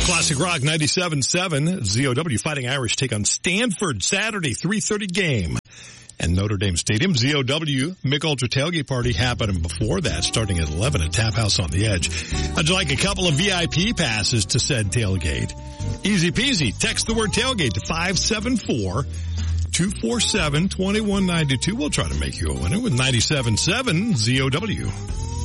Classic Rock 97.7. ZOW Fighting Irish take on Stanford Saturday, 3:30 game. And Notre Dame Stadium, ZOW Mick Ultra Tailgate Party happening before that, starting at 11 at Tap House on the Edge. I'd like a couple of VIP passes to said tailgate. Easy peasy. Text the word tailgate to 574-247-2192. We'll try to make you a winner with 97.7 ZOW.